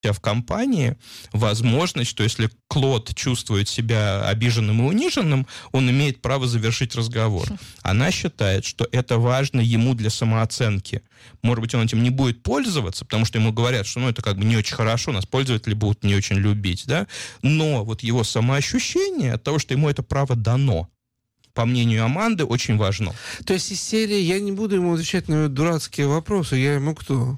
в компании возможность, что если Клод чувствует себя обиженным и униженным, он имеет право завершить разговор. Она считает, что это важно ему для самооценки. Может быть, он этим не будет пользоваться, потому что ему говорят, что это как бы не очень хорошо, нас пользователи будут не очень любить, да? Но вот его самоощущение от того, что ему это право дано, по мнению Аманды, очень важно. То есть из серии я не буду ему отвечать на дурацкие вопросы, я ему кто?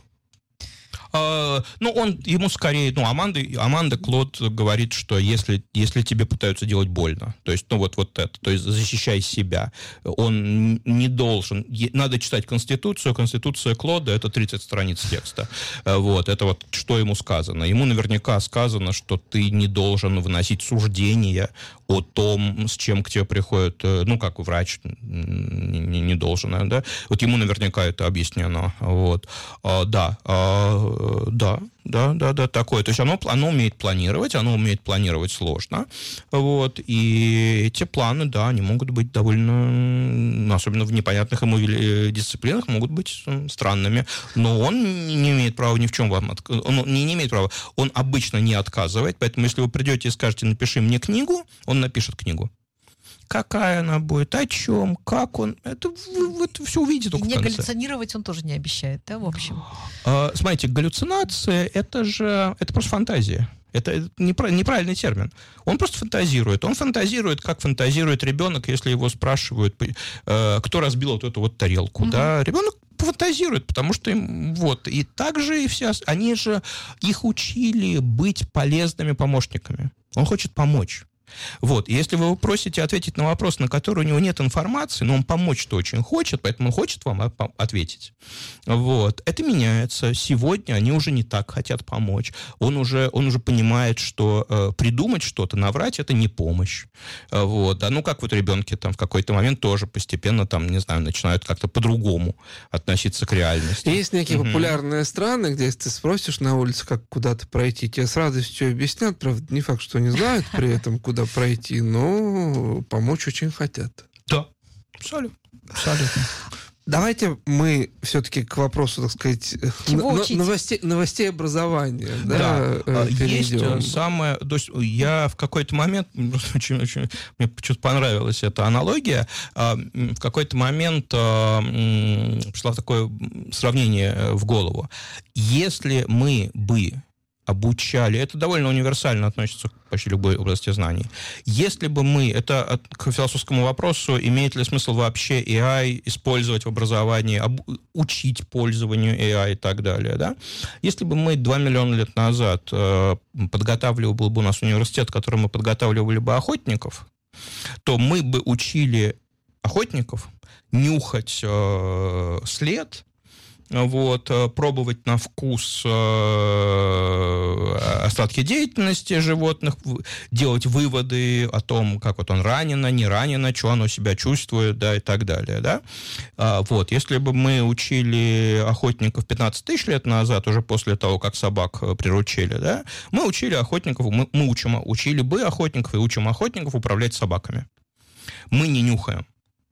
Ему скорее, Аманда Клод говорит, что если тебе пытаются делать больно, то есть, вот это, то есть защищай себя, он не должен, надо читать Конституцию, Конституция Клода, это 30 страниц текста, это вот что ему сказано. Ему наверняка сказано, что ты не должен выносить суждения о том, с чем к тебе приходит, как врач не должен, да, вот ему наверняка это объяснено, Да, такое. То есть оно умеет планировать сложно. И эти планы, да, они могут быть довольно, особенно в непонятных ему дисциплинах, могут быть странными. Но он не имеет права ни в чем вам он не имеет права. Он обычно не отказывает, поэтому если вы придете и скажете, напиши мне книгу, он напишет книгу. Какая она будет, о чем, как он, это все увидите только в конце. И не галлюцинировать он тоже не обещает, да, в общем? Смотрите, галлюцинация, это просто фантазия. Это неправильный термин. Он просто фантазирует. Он фантазирует, как фантазирует ребенок, если его спрашивают, кто разбил вот эту вот тарелку. Да? Ребенок фантазирует, потому что и также и все, они же их учили быть полезными помощниками. Он хочет помочь. Если вы его просите ответить на вопрос, на который у него нет информации, но он помочь-то очень хочет, поэтому он хочет вам ответить. Это меняется. Сегодня они уже не так хотят помочь. Он уже понимает, что придумать что-то, наврать — это не помощь. Как ребенки в какой-то момент тоже постепенно, начинают как-то по-другому относиться к реальности. Есть некие популярные страны, где если ты спросишь на улице, как куда-то пройти, тебе с радостью объяснят, правда, не факт, что они знают при этом, куда пройти, но помочь очень хотят. Да, абсолютно. Давайте мы все-таки к вопросу, так сказать, новостей образования. Есть самое... То есть я в какой-то момент... мне почему-то понравилась эта аналогия. В какой-то момент пришло такое сравнение в голову. Если мы бы обучали, это довольно универсально относится к почти любой области знаний. Если бы мы, это к философскому вопросу, имеет ли смысл вообще AI использовать в образовании, учить пользованию AI и так далее, да? Если бы мы 2 миллиона лет назад подготавливал бы у нас университет, в котором мы подготавливали бы охотников, то мы бы учили охотников нюхать след, пробовать на вкус остатки деятельности животных, делать выводы о том, как он ранено, не ранено, что оно себя чувствует, да, и так далее, да. Если бы мы учили охотников 15 тысяч лет назад, уже после того, как собак приручили, да, мы учили охотников, учили бы охотников и учим охотников управлять собаками. Мы не нюхаем.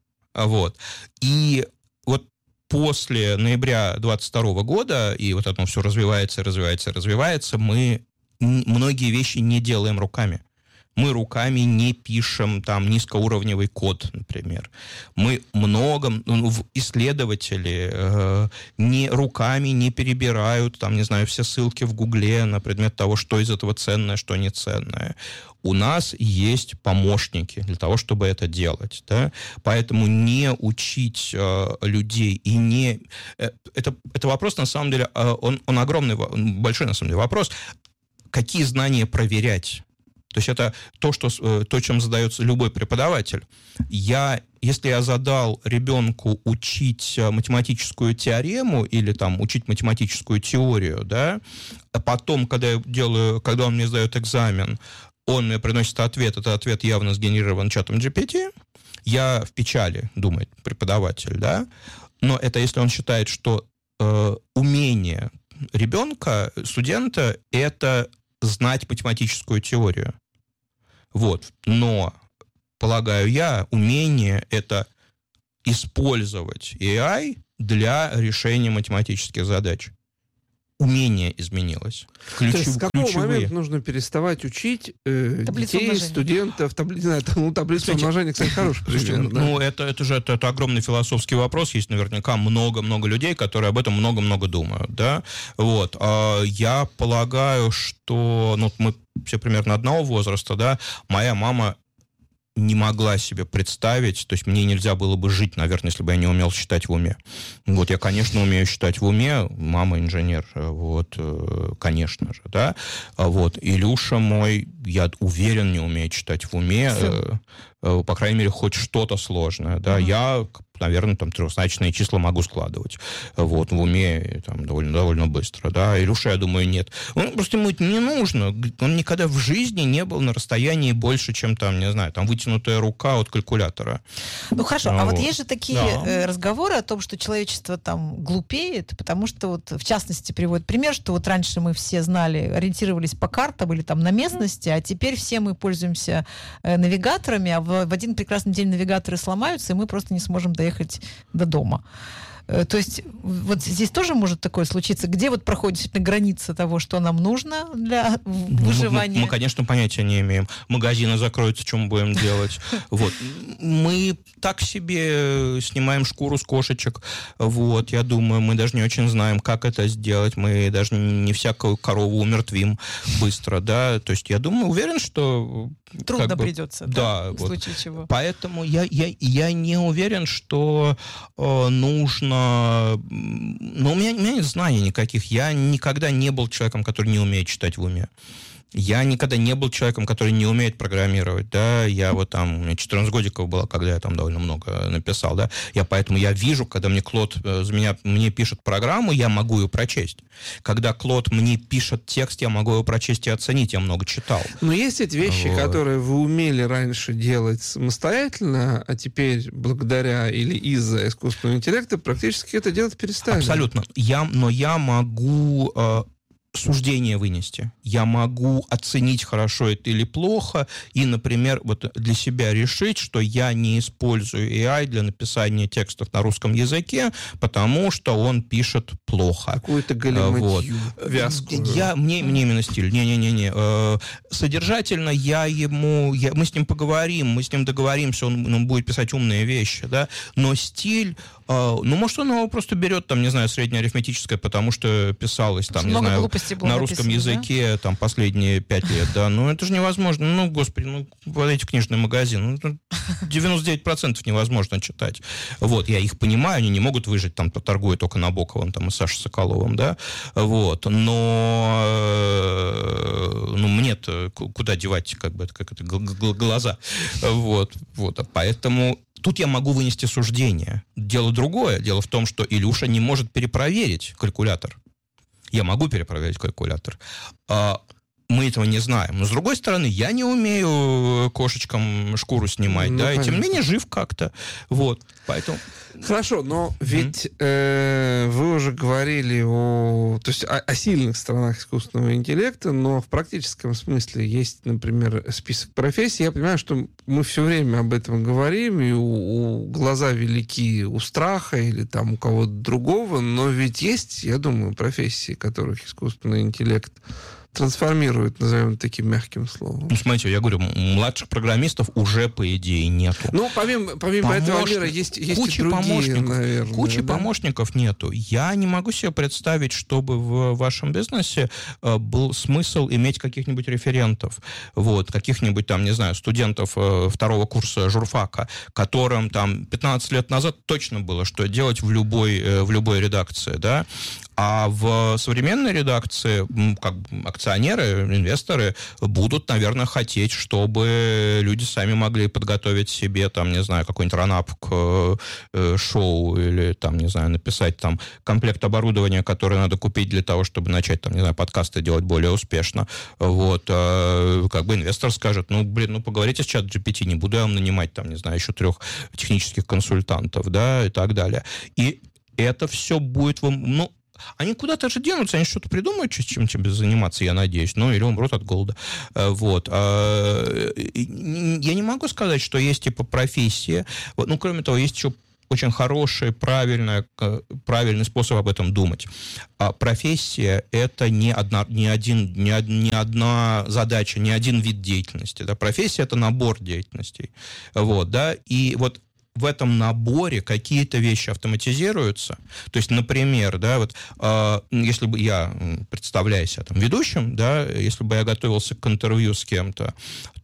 И после ноября 2022 года, и это все развивается, мы многие вещи не делаем руками. Мы руками не пишем низкоуровневый код, например. Мы исследователи руками не перебирают, все ссылки в Гугле на предмет того, что из этого ценное, что не ценное. У нас есть помощники для того, чтобы это делать. Да? Поэтому не учить людей и не... Это вопрос, на самом деле, он огромный, большой, на самом деле, вопрос. Какие знания проверять? То есть это то, чем задается любой преподаватель. Если я задал ребенку учить математическую теорему или учить математическую теорию, да, а потом, когда он мне сдает экзамен, он мне приносит ответ, этот ответ явно сгенерирован чатом GPT, я в печали, думает преподаватель, да, но это если он считает, что умение ребенка, студента, это знать математическую теорию. Но, полагаю я, умение — это использовать AI для решения математических задач. умение изменилось. То есть с какого момента нужно переставать учить детей, студентов, таблицу умножения, кстати, хороший пример. Ну, это огромный философский вопрос. Есть наверняка много-много людей, которые об этом много-много думают, да. Вот. Я полагаю, что мы все примерно одного возраста, да. Моя мама не могла себе представить, то есть мне нельзя было бы жить, наверное, если бы я не умел считать в уме. Вот я, конечно, умею считать в уме, мама инженер, вот, конечно же, да. Вот, Илюша мой, я уверен, не умеет читать в уме, по крайней мере, хоть что-то сложное, да. Я, наверное, там трехзначные числа могу складывать, вот, в уме там довольно быстро, да. Илюша, я думаю, нет. Просто ему это не нужно. Он никогда в жизни не был на расстоянии больше, чем там, не знаю, там вытянутая рука от калькулятора. Ну, хорошо, а вот есть же такие разговоры о том, что человечество там глупеет, потому что вот, в частности, приводит пример, что вот раньше мы все знали, ориентировались по картам или там на местности, а теперь все мы пользуемся навигаторами, а в один прекрасный день навигаторы сломаются, и мы просто не сможем доехать до дома. То есть вот здесь тоже может такое случиться, где вот проходит граница того, что нам нужно для выживания? Мы, конечно, понятия не имеем. Магазины закроются, что мы будем делать? Вот. Мы так себе снимаем шкуру с кошечек. Вот, я думаю, мы даже не очень знаем, как это сделать. Мы даже не всякую корову умертвим быстро, да. То есть я думаю, уверен, что... Трудно придется, да, в вот. случае чего. Поэтому я не уверен, что нужно... Но у меня нет знаний никаких. Я никогда не был человеком, который не умеет читать в уме. Я никогда не был человеком, который не умеет программировать, да, я вот там, у меня 14 годиков было, когда я там довольно много написал, да, поэтому я вижу, когда мне Клод мне пишет программу, я могу ее прочесть. Когда Клод мне пишет текст, я могу его прочесть и оценить, я много читал. Но есть эти вещи, которые вы умели раньше делать самостоятельно, а теперь благодаря или из-за искусственного интеллекта практически это делать перестали. Абсолютно. Но я могу... суждение вынести. Я могу оценить, хорошо это или плохо, и, например, вот для себя решить, что я не использую AI для написания текстов на русском языке, потому что он пишет плохо. Какую-то галиматью, вязкую. Мне именно стиль. Не-не-не. Содержательно мы с ним поговорим, мы с ним договоримся, он будет писать умные вещи, да, но стиль, может, он его просто берет, там, не знаю, среднеарифметическое, потому что писалось, там, не знаю, на русском языке, да? Там, последние 5 лет, да, это же невозможно, господи, эти книжные магазины, 99% невозможно читать. Вот, я их понимаю, они не могут выжить, там, торгуя только Набоковым, там, и Сашей Соколовым, да, вот, но мне-то куда девать, как это, глаза, вот, поэтому... Тут я могу вынести суждение. Дело другое. Дело в том, что Илюша не может перепроверить калькулятор. Я могу перепроверить калькулятор. Мы этого не знаем. Но, с другой стороны, я не умею кошечкам шкуру снимать, да, и тем не менее жив как-то. Вот, поэтому... Хорошо, но ведь вы уже говорили о сильных сторонах искусственного интеллекта, но в практическом смысле есть, например, список профессий. Я понимаю, что мы все время об этом говорим, и у глаза велики у страха или там у кого-то другого, но ведь есть, я думаю, профессии, которых искусственный интеллект трансформирует, назовем таким мягким словом. Смотрите, я говорю, младших программистов уже, по идее, нету. Помимо этого мира есть и другие, наверное. Кучи помощников нету. Я не могу себе представить, чтобы в вашем бизнесе был смысл иметь каких-нибудь референтов, каких-нибудь там, не знаю, студентов второго курса журфака, которым там 15 лет назад точно было, что делать в любой редакции, да. А в современной редакции акционеры, инвесторы будут, наверное, хотеть, чтобы люди сами могли подготовить себе, там, не знаю, какой-нибудь ранап к шоу или, там, не знаю, написать там комплект оборудования, которое надо купить для того, чтобы начать, там, не знаю, подкасты делать более успешно. Инвестор скажет, поговорите с чат-GPT, не буду я вам нанимать, там, не знаю, еще 3 технических консультантов, да, и так далее. И это все будет вам, они куда-то же денутся, они что-то придумают, чем заниматься, я надеюсь, или умрут от голода. Вот. Я не могу сказать, что есть, профессия. Кроме того, есть еще очень хороший, правильный способ об этом думать. Профессия — это не одна задача, не один вид деятельности. Да? Профессия — это набор деятельностей. Вот, да? И вот в этом наборе какие-то вещи автоматизируются. То есть, например, да, вот, если бы я, представляю себя там ведущим, да, если бы я готовился к интервью с кем-то,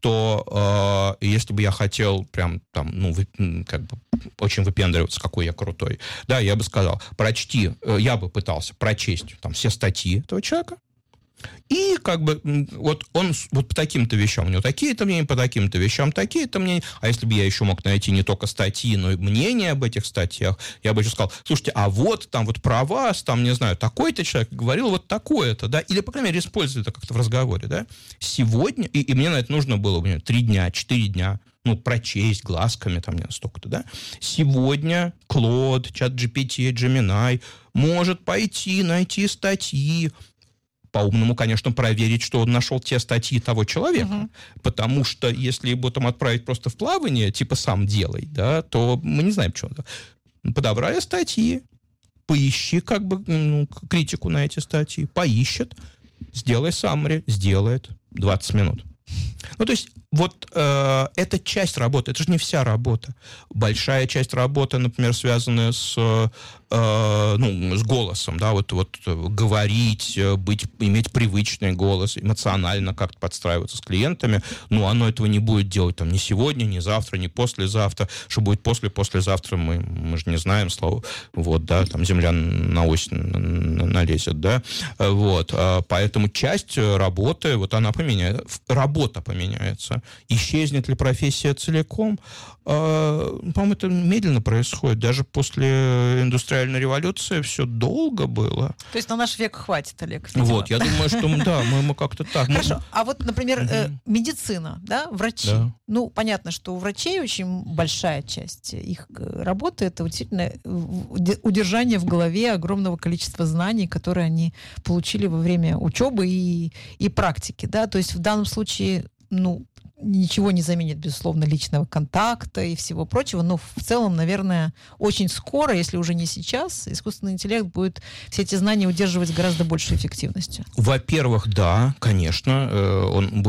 то если бы я хотел прям там, ну, как бы очень выпендриваться, какой я крутой, да, я бы сказал, я бы пытался прочесть там все статьи этого человека, и как бы вот он вот по таким-то вещам у него такие-то мнения, по таким-то вещам такие-то мнения. А если бы я еще мог найти не только статьи, но и мнения об этих статьях, я бы еще сказал, слушайте, а вот там вот про вас, там, не знаю, такой-то человек говорил вот такое-то, да, или, по крайней мере, использовать это как-то в разговоре, да. Сегодня, и мне на это нужно было 3 дня, 4 дня, ну, прочесть глазками, там, не столько-то, да. Сегодня Claude, ChatGPT, Gemini может пойти, найти статьи, по-умному, конечно, проверить, что он нашел те статьи того человека. Потому что если его там отправить просто в плавание, типа сам делай, да, то мы не знаем, что. Подобрали статьи, поищи как бы критику на эти статьи, поищет, сделай summary, сделает 20 минут. Ну, то есть, вот это часть работы, это же не вся работа. Большая часть работы, например, связанная с голосом, да, вот говорить, иметь привычный голос, эмоционально как-то подстраиваться с клиентами, оно этого не будет делать там ни сегодня, ни завтра, ни послезавтра. Что будет послезавтра, мы же не знаем, там земля на ось налезет, да, вот, поэтому часть работы, вот она поменяется, работа поменяется. Исчезнет ли профессия целиком? По-моему, это медленно происходит. Даже после индустриальной революции все долго было. То есть на наш век хватит, Олег? Вот, я думаю, что да, мы как-то так. Хорошо, а вот, например, медицина, да, врачи. Да. Ну, понятно, что у врачей очень большая часть их работы — это действительно удержание в голове огромного количества знаний, которые они получили во время учебы и практики, да, то есть в данном случае, ничего не заменит, безусловно, личного контакта и всего прочего, но в целом, наверное, очень скоро, если уже не сейчас, искусственный интеллект будет все эти знания удерживать с гораздо большей эффективностью. Во-первых, да, конечно, он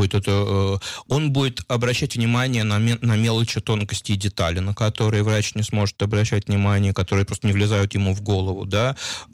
будет обращать внимание на мелочи, тонкости и детали, на которые врач не сможет обращать внимание, которые просто не влезают ему в голову, да.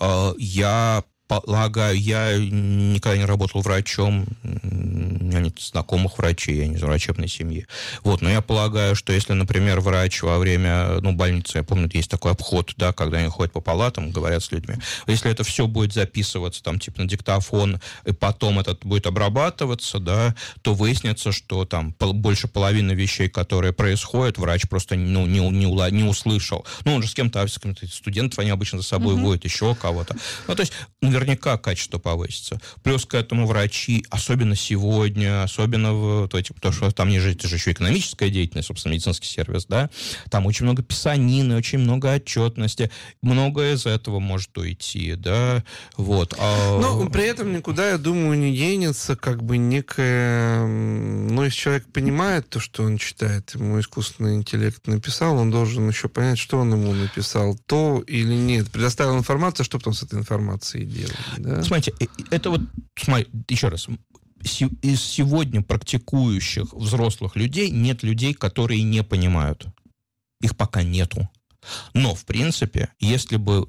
Я никогда не работал врачом, у меня нет знакомых врачей, я не из врачебной семьи. Вот, но я полагаю, что если, например, врач во время больницы, я помню, есть такой обход, да, когда они ходят по палатам, говорят с людьми, если это все будет записываться там типа на диктофон, и потом это будет обрабатываться, да, то выяснится, что там больше половины вещей, которые происходят, врач просто не услышал. Он же с кем-то студентов они обычно за собой водят, еще кого-то. То есть наверняка качество повысится. Плюс к этому врачи, особенно сегодня, потому что там это же еще экономическая деятельность, собственно, медицинский сервис, да, там очень много писанины, очень много отчетности, многое из этого может уйти, да, вот. Но при этом никуда, я думаю, не денется как бы некое... если человек понимает то, что он читает, ему искусственный интеллект написал, он должен еще понять, что он ему написал, то или нет. Предоставил информацию, что потом с этой информацией делать. Да? Смотрите, это еще раз, из сегодня практикующих взрослых людей нет людей, которые не понимают. Их пока нету. Но, в принципе, если бы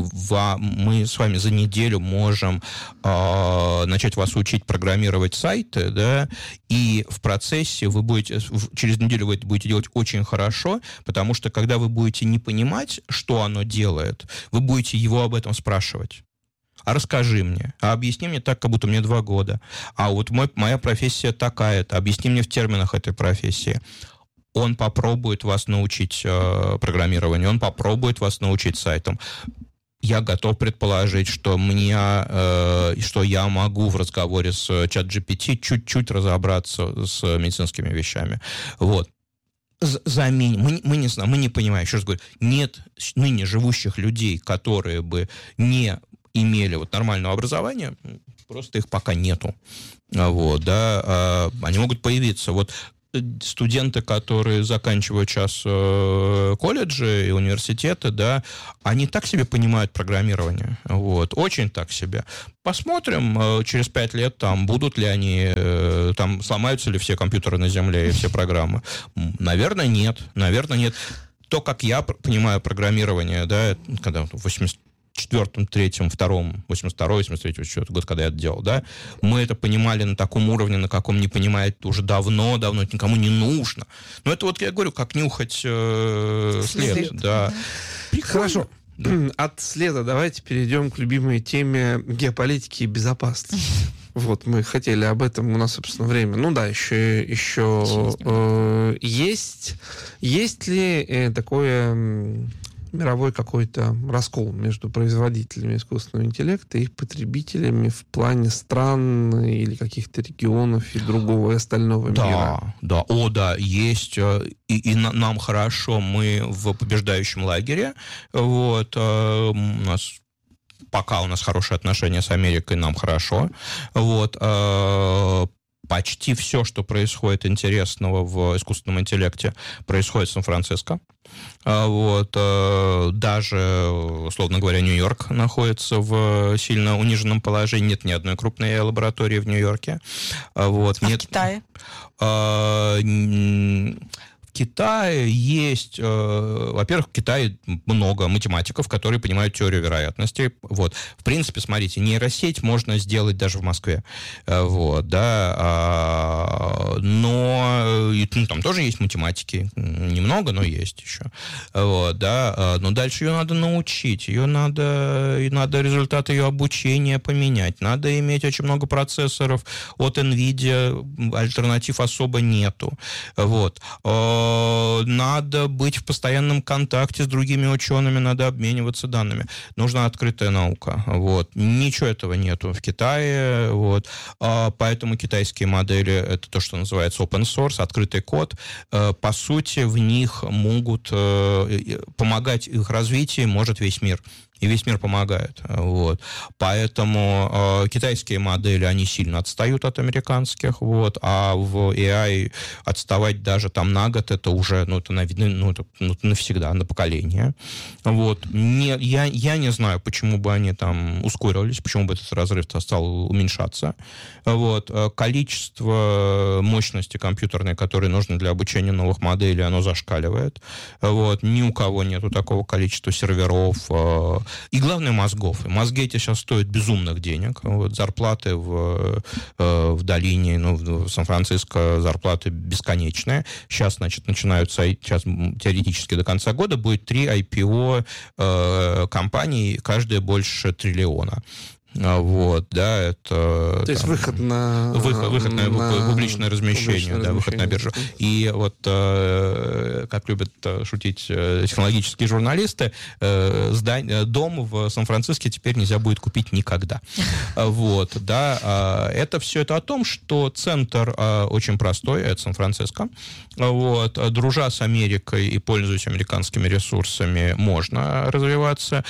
мы с вами за неделю можем начать вас учить программировать сайты, да, и в процессе через неделю вы это будете делать очень хорошо, потому что когда вы будете не понимать, что оно делает, вы будете его об этом спрашивать. А расскажи мне, а объясни мне так, как будто мне 2 года. А вот моя профессия такая-то, объясни мне в терминах этой профессии. Он попробует вас научить программированию, он попробует вас научить сайтам. Я готов предположить, что я могу в разговоре с ChatGPT чуть-чуть разобраться с медицинскими вещами. Вот. Мы не знаем, мы не понимаем. Еще раз говорю, нет ныне живущих людей, которые бы не имели нормального образования, просто их пока нету. Вот, да, они могут появиться. Вот студенты, которые заканчивают сейчас колледжи и университеты, да, они так себе понимают программирование. Вот, очень так себе. Посмотрим, через 5 лет, там, будут ли они, там, сломаются ли все компьютеры на Земле и все программы. Наверное, нет. То, как я понимаю программирование, да, когда в 84-м, 3-м, 2-м, 82-й, 83-й год, когда я это делал, да, мы это понимали на таком уровне, на каком не понимает уже давно, это никому не нужно. Но это вот, я говорю, как нюхать след, да. Хорошо. Да. От следа давайте перейдем к любимой теме геополитики и безопасности. Вот, мы хотели об этом, у нас, собственно, время. Ну да, еще есть ли такое мировой какой-то раскол между производителями искусственного интеллекта и их потребителями в плане стран или каких-то регионов и другого и остального мира? Да, есть. И нам хорошо, мы в побеждающем лагере. Вот, пока у нас хорошие отношения с Америкой, нам хорошо. Вот, почти все, что происходит интересного в искусственном интеллекте, происходит в Сан-Франциско. Вот, даже, условно говоря, Нью-Йорк находится в сильно униженном положении. Нет ни одной крупной лаборатории в Нью-Йорке. Вот, в Китае? В Китае есть, во-первых, в Китае много математиков, которые понимают теорию вероятности. Вот. В принципе, смотрите, нейросеть можно сделать даже в Москве. Вот, да. Но там тоже есть математики. Немного, но есть еще. Вот, да. Но дальше ее надо научить. Надо результаты ее обучения поменять. Надо иметь очень много процессоров от NVIDIA. Альтернатив особо нету. Вот. Надо быть в постоянном контакте с другими учеными, надо обмениваться данными. Нужна открытая наука. Вот. Ничего этого нету в Китае. Вот. Поэтому китайские модели — это то, что называется open source, открытый код. По сути, в них могут помогать их развитию может весь мир. И весь мир помогает. Вот. Поэтому китайские модели, они сильно отстают от американских, вот, а в AI отставать даже там на год, это уже, это навсегда, на поколение. Вот. Я не знаю, почему бы они там ускорились, почему бы этот разрыв стал уменьшаться. Вот. Количество мощности компьютерной, которые нужны для обучения новых моделей, оно зашкаливает. Вот. Ни у кого нету такого количества серверов, и главное, мозгов. Мозги эти сейчас стоят безумных денег. Вот, зарплаты в долине, в Сан-Франциско зарплаты бесконечные. Сейчас, начинаются, сейчас теоретически до конца года будет 3 IPO компаний, каждая больше триллиона. Вот, да, это... То есть выход на публичное размещение, выход на биржу. И вот, как любят шутить технологические журналисты, дом в Сан-Франциско теперь нельзя будет купить никогда. Вот, да, это все это о том, что центр очень простой, это Сан-Франциско. Вот, дружа с Америкой и пользуясь американскими ресурсами, можно развиваться.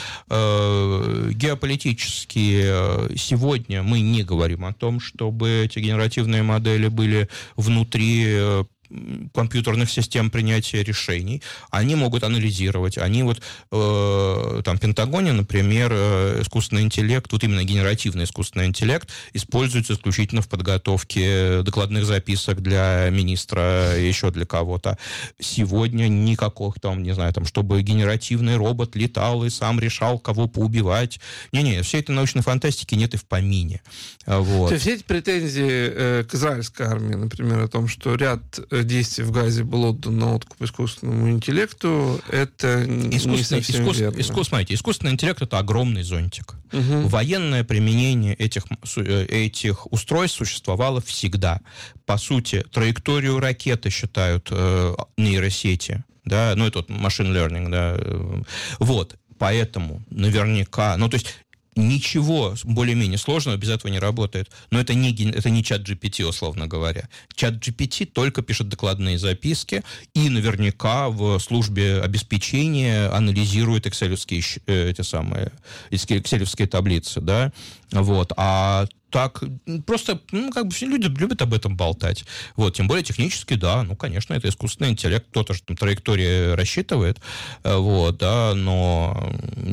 Геополитически сегодня мы не говорим о том, чтобы эти генеративные модели были внутри компьютерных систем принятия решений. Они могут анализировать. Они вот там в Пентагоне, например, искусственный интеллект, вот именно генеративный искусственный интеллект используется исключительно в подготовке докладных записок для министра, еще для кого-то. Сегодня никаких там, не знаю, там, чтобы генеративный робот летал и сам решал, кого поубивать. Не-не, всей этой научной фантастики нет и в помине. Вот. То есть все эти претензии к израильской армии, например, о том, что ряд действий в Газе был отдан на откуп искусственному интеллекту, это не совсем верно. Смотрите, искусственный интеллект — это огромный зонтик. Угу. Военное применение этих устройств существовало всегда. По сути, траекторию ракеты считают нейросети, да, это вот machine learning, да, вот, поэтому наверняка, то есть ничего более-менее сложного без этого не работает. Но это не чат GPT, условно говоря. Чат GPT только пишет докладные записки и наверняка в службе обеспечения анализирует экселевские таблицы, да. Вот. А так, просто, как бы все люди любят об этом болтать. Вот, тем более технически, да, ну, конечно, это искусственный интеллект, кто-то же там траектории рассчитывает, вот, да, но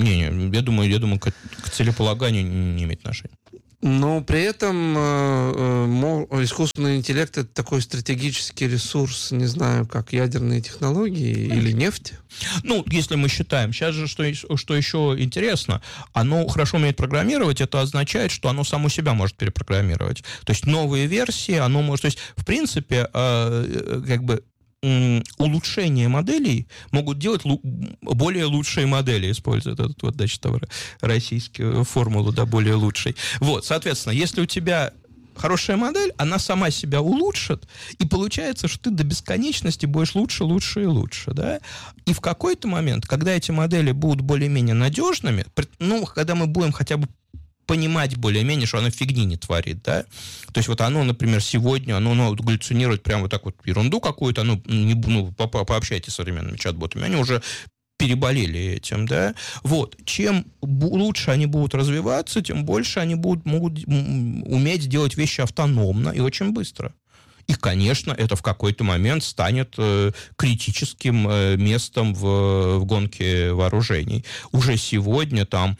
я думаю, к целеполаганию не имеет отношения. Но при этом искусственный интеллект — это такой стратегический ресурс, не знаю, как ядерные технологии или нефть. Ну, если мы считаем, сейчас же, что еще интересно, оно хорошо умеет программировать, это означает, что оно само себя может перепрограммировать. То есть новые версии, оно может... То есть, в принципе, как бы улучшение моделей могут делать более лучшие модели, используя эту вот, значит, российскую формулу, да, более лучшей. Вот, соответственно, если у тебя хорошая модель, она сама себя улучшит, и получается, что ты до бесконечности будешь лучше, лучше и лучше, да? И в какой-то момент, когда эти модели будут более-менее надежными, ну, когда мы будем хотя бы понимать более-менее, что оно фигни не творит, да. То есть вот оно, например, сегодня, оно галлюцинирует прямо вот так вот ерунду какую-то, пообщайтесь с современными чат-ботами, они уже переболели этим, да. Вот. Чем лучше они будут развиваться, тем больше они могут уметь делать вещи автономно и очень быстро. И, конечно, это в какой-то момент станет критическим местом в гонке вооружений. Уже сегодня там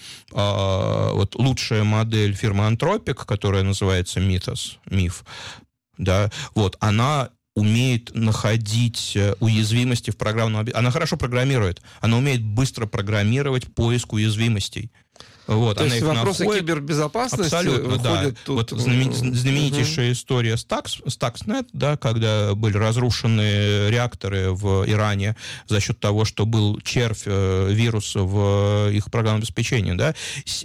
вот лучшая модель фирмы Anthropic, которая называется Миф, да, вот, она умеет находить уязвимости в программном обеспечении. Она хорошо программирует, она умеет быстро программировать поиск уязвимостей. Вот, то есть вопросы кибербезопасности абсолютно, да. тут... Вот знаменитейшая история Stuxnet, да, когда были разрушены реакторы в Иране за счет того, что был червь вируса в их программном обеспечении. Да.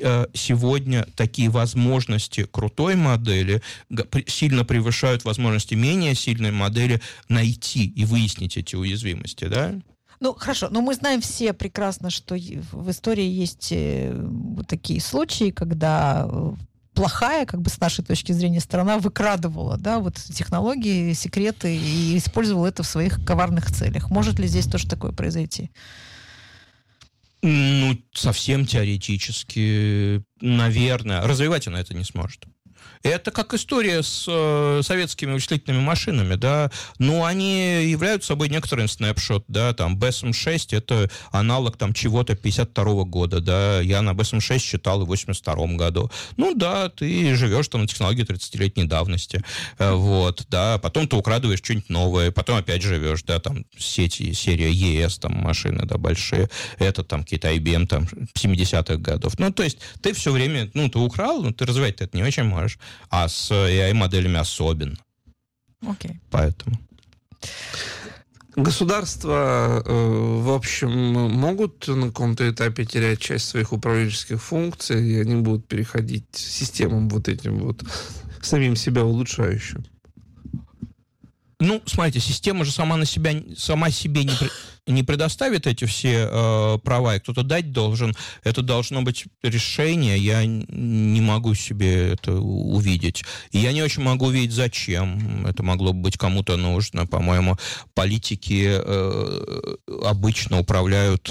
Сегодня такие возможности крутой модели сильно превышают возможности менее сильной модели найти и выяснить эти уязвимости. Да. Ну, хорошо, но мы знаем все прекрасно, что в истории есть вот такие случаи, когда плохая, как бы с нашей точки зрения, сторона выкрадывала, да, вот технологии, секреты и использовала это в своих коварных целях. Может ли здесь тоже такое произойти? Ну, совсем теоретически, наверное. Развивать она это не сможет. Это как история с советскими вычислительными машинами, да, но они являются собой некоторый снапшот, да, там, BSM-6 это аналог там чего-то 52 года, да, я на BSM-6 читал и в 82 году. Ну, да, ты живешь там на технологии 30-летней давности, вот, да, потом ты украдываешь что-нибудь новое, потом опять живешь, да, там, серия ES, там, машины, да, большие, это там какие-то IBM, там, 70-х годов. Ну, то есть ты все время, ну, ты украл, но ты развивать это не очень можешь. А с AI-моделями особенно. Okay. Поэтому. Государства, в общем, могут на каком-то этапе терять часть своих управленческих функций, и они будут переходить к системам вот этим вот самим себя улучшающим. Ну, смотрите, система же сама себе не предоставит эти все права, и кто-то дать должен. Это должно быть решение, я не могу себе это увидеть. И я не очень могу увидеть, зачем это могло бы быть кому-то нужно. По-моему, политики обычно управляют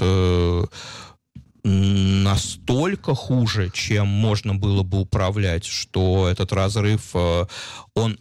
настолько хуже, чем можно было бы управлять, что этот разрыв, он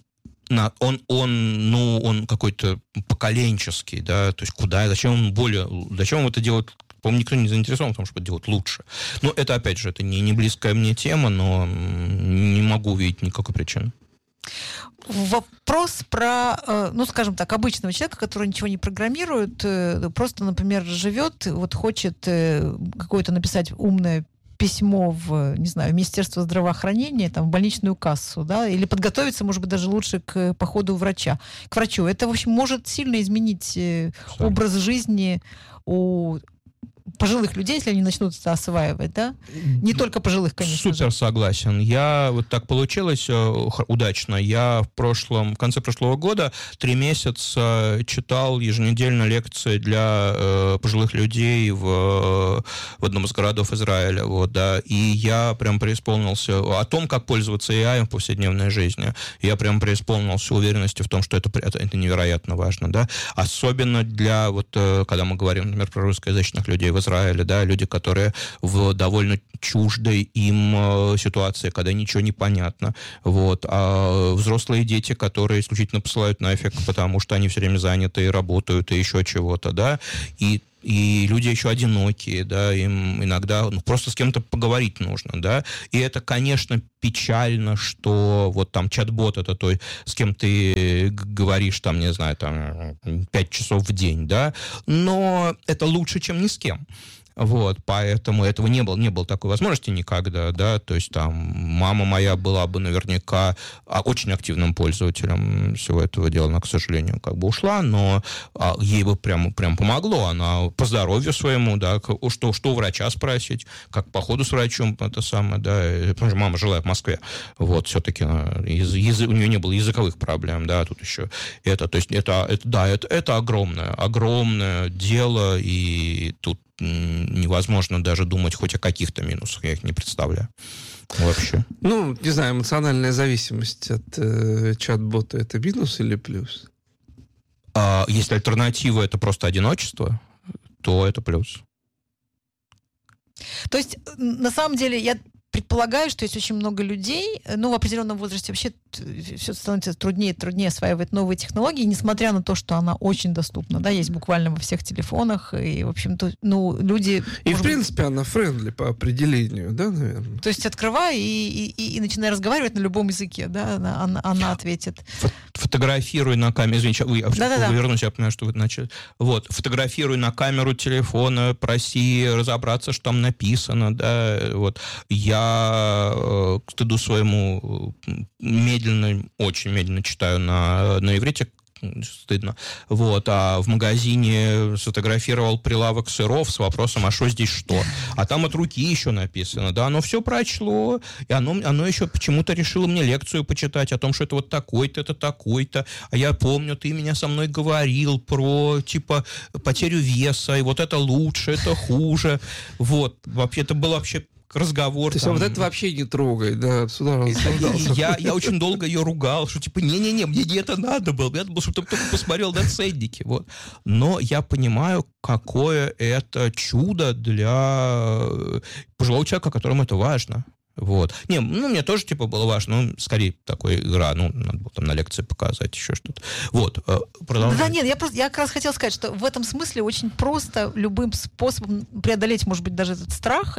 какой-то поколенческий, да, то есть зачем это делать, по-моему, никто не заинтересован в том, чтобы это делать лучше. Но это, опять же, это не близкая мне тема, но не могу увидеть никакой причины. Вопрос про, ну, скажем так, обычного человека, который ничего не программирует, просто, например, живет, вот хочет какое-то написать умное письмо в, не знаю, Министерство здравоохранения, там, в больничную кассу, да, или подготовиться, может быть, даже лучше к походу к врачу. Это, в общем, может сильно изменить образ жизни у пожилых людей, если они начнут это осваивать, да? Не только пожилых, конечно. Супер согласен. Вот так получилось удачно. Я в конце прошлого года 3 месяца читал еженедельно лекции для пожилых людей в одном из городов Израиля. Вот, да. И я прям преисполнился о том, как пользоваться AI в повседневной жизни. Я прям преисполнился уверенностью в том, что это невероятно важно, да. Особенно для, когда мы говорим, например, про русскоязычных людей в Израиле, да, люди, которые в довольно чуждой им ситуации, когда ничего не понятно, вот, а взрослые дети, которые исключительно посылают нафиг, потому что они все время заняты и работают, и еще чего-то, да, и люди еще одинокие, да, им иногда просто с кем-то поговорить нужно, да, и это, конечно, печально, что вот там чат-бот это той, с кем ты говоришь, там, не знаю, там, 5 часов в день, да, но это лучше, чем ни с кем. Вот, поэтому этого не было такой возможности никогда, да, то есть там мама моя была бы наверняка очень активным пользователем всего этого дела, она, к сожалению, как бы ушла, но ей бы прям помогло, она по здоровью своему, да, что у врача спросить, как по ходу с врачом, это самое, да, потому что мама жила в Москве, вот, все-таки у нее не было языковых проблем, да, тут еще это, то есть это огромное дело, и тут невозможно даже думать хоть о каких-то минусах, я их не представляю вообще. Ну, не знаю, эмоциональная зависимость от чат-бота — это минус или плюс? Если альтернатива — это просто одиночество, то это плюс. То есть, на самом деле, я предполагаю, что есть очень много людей, в определенном возрасте вообще все становится труднее и труднее осваивать новые технологии, несмотря на то, что она очень доступна, да, есть буквально во всех телефонах, и, в общем-то, люди... И, в принципе, она френдли по определению, да, наверное? То есть, открывай и начинай разговаривать на любом языке, да, она ответит. Фотографируй на камеру, извините, вернусь, я понимаю, что вы начали. Вот, фотографируй на камеру телефона, проси разобраться, что там написано, да, вот. Я к стыду своему очень медленно читаю на иврите, стыдно. Вот, а в магазине сфотографировал прилавок сыров с вопросом, а что здесь что? А там от руки еще написано, да, оно все прочло, и оно еще почему-то решило мне лекцию почитать о том, что это вот такой-то, это такой-то, а я помню, ты меня со мной говорил про, типа, потерю веса, и вот это лучше, это хуже, вот, вообще, это было вообще разговор. То есть вот это вообще не трогай, да, сюда я очень долго ее ругал, что типа, не-не-не, мне не это надо было, чтобы ты только посмотрел на ценники, вот. Но я понимаю, какое это чудо для пожилого человека, которому это важно. Вот. Мне тоже, типа, было важно, скорее, такой игра, надо было там на лекции показать, еще что-то. Вот, продолжай. Да нет, я как раз хотела сказать, что в этом смысле очень просто любым способом преодолеть, может быть, даже этот страх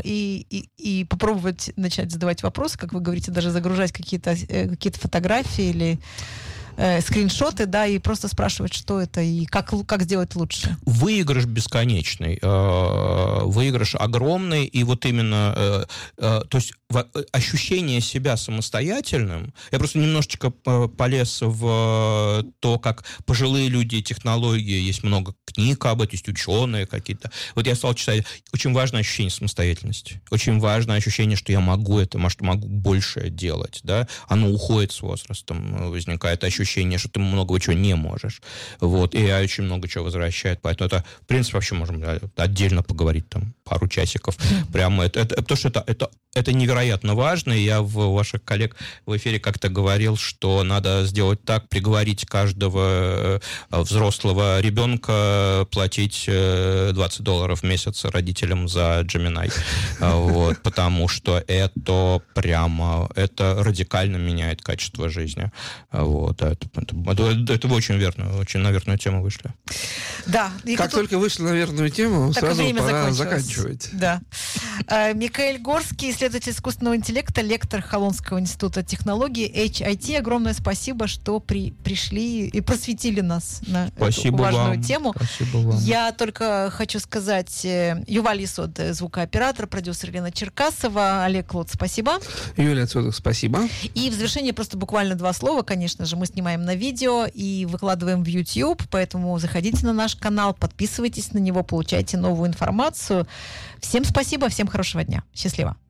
и попробовать начать задавать вопросы, как вы говорите, даже загружать какие-то фотографии или скриншоты, да, и просто спрашивать, что это и как сделать лучше. Выигрыш бесконечный, выигрыш огромный, и вот именно, то есть ощущение себя самостоятельным, я просто немножечко полез в то, как пожилые люди, технологии, есть много книг об этом, есть ученые какие-то. Вот я стал читать, очень важное ощущение самостоятельности, очень важное ощущение, что я могу это, что могу больше делать, да, оно уходит с возрастом, возникает ощущение, что ты много чего не можешь, вот, и очень много чего возвращает, поэтому это, в принципе, вообще можем отдельно поговорить там пару часиков, прямо потому что это невероятно важно, и я в ваших коллег в эфире как-то говорил, что надо сделать так, приговорить каждого взрослого ребенка платить $20 в месяц родителям за Gemini, вот, потому что это радикально меняет качество жизни, вот, это вы очень верно, очень на верную тему вышли. Да. Как только вышли на верную тему, сразу пора заканчивать. Да. Микаэль Горский, исследователь искусственного интеллекта, лектор Холонского института технологий HIT. Огромное спасибо, что пришли и просветили нас на эту важную тему. Спасибо вам. Я только хочу сказать, Юваль Есод, звукооператор, продюсер Елена Черкасова, Олег Лот, спасибо. Юлия Цодых, спасибо. И в завершение просто буквально 2 слова. Конечно же, мы снимаем на видео и выкладываем в YouTube, поэтому заходите на наш канал, подписывайтесь на него, получайте новую информацию. Всем спасибо, всем хорошего дня. Счастливо.